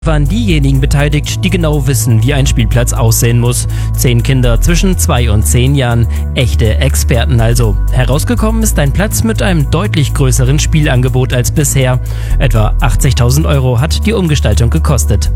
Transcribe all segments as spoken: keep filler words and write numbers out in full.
Waren diejenigen beteiligt, die genau wissen, wie ein Spielplatz aussehen muss. Zehn Kinder zwischen zwei und zehn Jahren, echte Experten also. Herausgekommen ist ein Platz mit einem deutlich größeren Spielangebot als bisher. Etwa achtzigtausend Euro hat die Umgestaltung gekostet.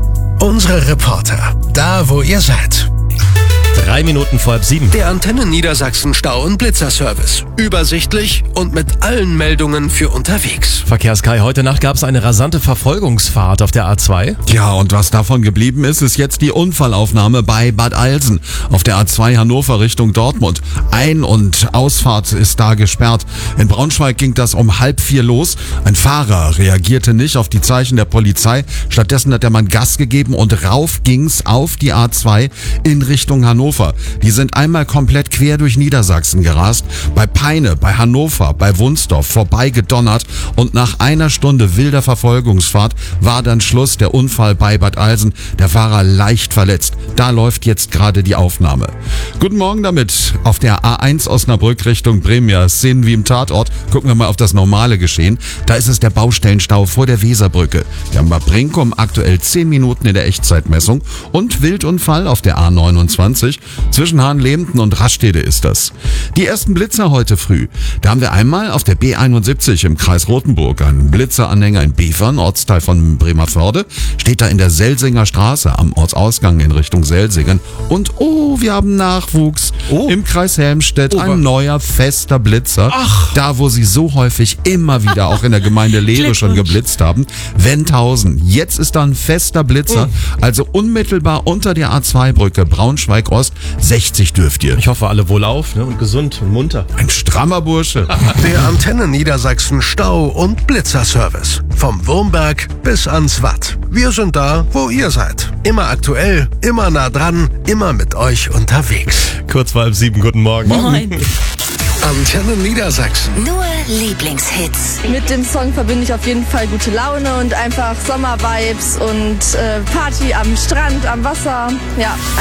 Unsere Reporter, da wo ihr seid. Drei Minuten vor halb sieben. Der Antenne Niedersachsen Stau- und Blitzerservice. Übersichtlich und mit allen Meldungen für unterwegs. Verkehrs-Kai, heute Nacht gab es eine rasante Verfolgungsfahrt auf der A zwei. Ja, und was davon geblieben ist, ist jetzt die Unfallaufnahme bei Bad Alsen auf der A zwei Hannover Richtung Dortmund. Ein- und Ausfahrt ist da gesperrt. In Braunschweig ging das um halb vier los. Ein Fahrer reagierte nicht auf die Zeichen der Polizei. Stattdessen hat der Mann Gas gegeben und rauf ging's auf die A zwei in Richtung Hannover. Die sind einmal komplett quer durch Niedersachsen gerast, bei Peine, bei Hannover, bei Wunsdorf vorbeigedonnert und nach einer Stunde wilder Verfolgungsfahrt war dann Schluss. Der Unfall bei Bad Alsen, der Fahrer leicht verletzt. Da läuft jetzt gerade die Aufnahme. Guten Morgen damit. Auf der A eins Osnabrück Richtung Bremen, ja, Szenen wie im Tatort. Gucken wir mal auf das normale Geschehen. Da ist es der Baustellenstau vor der Weserbrücke. Wir haben bei Brinkum aktuell zehn Minuten in der Echtzeitmessung und Wildunfall auf der A neunundzwanzig. Zwischen Hahnlehmten und Rastede ist das. Die ersten Blitzer heute früh. Da haben wir einmal auf der B einundsiebzig im Kreis Rothenburg einen Blitzeranhänger in Bevern, Ortsteil von Bremervörde. Steht da in der Selsinger Straße am Ortsausgang in Richtung Selsingen. Und oh, wir haben Nachwuchs. Oh. Im Kreis Helmstedt Oh, ein neuer fester Blitzer. Ach. Da, wo sie so häufig immer wieder auch in der Gemeinde Lehre schon geblitzt haben. Wendhausen. Jetzt ist da ein fester Blitzer. Also unmittelbar unter der A zwei Brücke Braunschweig-Ost. sechzig dürft ihr. Ich hoffe, alle wohlauf, ne, und gesund und munter. Ein strammer Bursche. Der Antenne Niedersachsen Stau- und Blitzerservice. Vom Wurmberg bis ans Watt. Wir sind da, wo ihr seid. Immer aktuell, immer nah dran, immer mit euch unterwegs. Kurz vor halb sieben, guten Morgen. Moin. Antenne Niedersachsen. Nur Lieblingshits. Mit dem Song verbinde ich auf jeden Fall gute Laune und einfach Sommervibes und äh, Party am Strand, am Wasser. Ja.